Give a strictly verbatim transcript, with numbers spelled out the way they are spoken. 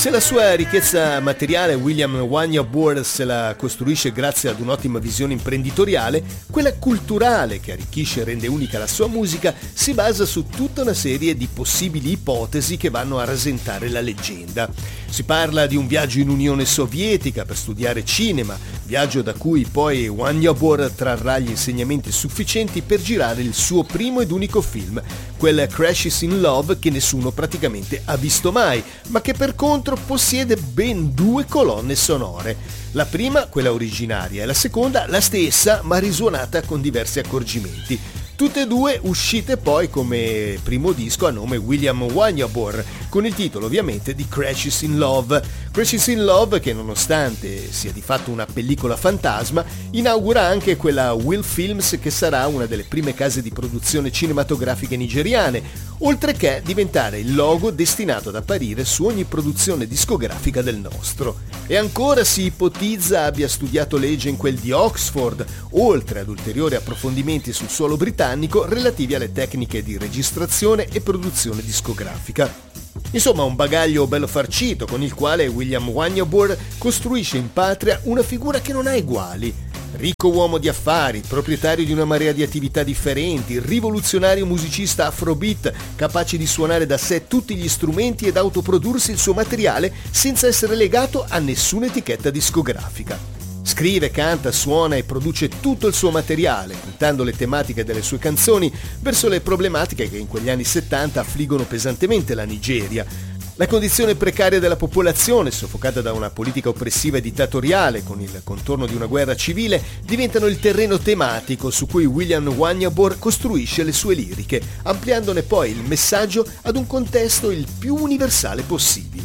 Se la sua ricchezza materiale William Wanyabor se la costruisce grazie ad un'ottima visione imprenditoriale, quella culturale che arricchisce e rende unica la sua musica si basa su tutta una serie di possibili ipotesi che vanno a rasentare la leggenda. Si parla di un viaggio in Unione Sovietica per studiare cinema, viaggio da cui poi Wanyabor trarrà gli insegnamenti sufficienti per girare il suo primo ed unico film, quel Crashes in Love che nessuno praticamente ha visto mai, ma che per contro possiede ben due colonne sonore. La prima, quella originaria, e la seconda, la stessa, ma risuonata con diversi accorgimenti. Tutte e due uscite poi come primo disco a nome William Wanyabor, con il titolo ovviamente di Crashes in Love. Crashes in Love che, nonostante sia di fatto una pellicola fantasma, inaugura anche quella Will Films che sarà una delle prime case di produzione cinematografiche nigeriane, oltre che diventare il logo destinato ad apparire su ogni produzione discografica del nostro. E ancora si ipotizza abbia studiato legge in quel di Oxford, oltre ad ulteriori approfondimenti sul suolo britannico relativi alle tecniche di registrazione e produzione discografica. Insomma, un bagaglio bello farcito con il quale William Wanyabor costruisce in patria una figura che non ha eguali. Ricco uomo di affari, proprietario di una marea di attività differenti, rivoluzionario musicista afrobeat, capace di suonare da sé tutti gli strumenti ed autoprodursi il suo materiale senza essere legato a nessuna etichetta discografica. Scrive, canta, suona e produce tutto il suo materiale, puntando le tematiche delle sue canzoni verso le problematiche che in quegli anni settanta affliggono pesantemente la Nigeria. La condizione precaria della popolazione, soffocata da una politica oppressiva e dittatoriale con il contorno di una guerra civile, diventano il terreno tematico su cui William Wanyabor costruisce le sue liriche, ampliandone poi il messaggio ad un contesto il più universale possibile.